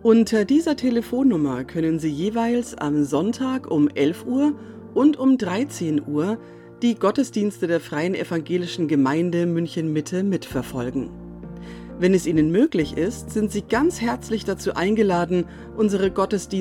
Unter dieser Telefonnummer können Sie jeweils am Sonntag um 11 Uhr und um 13 Uhr die Gottesdienste der Freien Evangelischen Gemeinde München-Mitte mitverfolgen. Wenn es Ihnen möglich ist, sind Sie ganz herzlich dazu eingeladen, unsere Gottesdienste